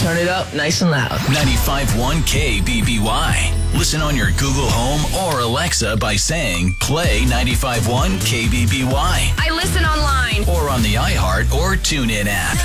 turn it up nice and loud. 95.1 KBBY. Listen on your Google Home or Alexa by saying, play 95.1 KBBY. I listen online. Or on the iHeart or TuneIn app.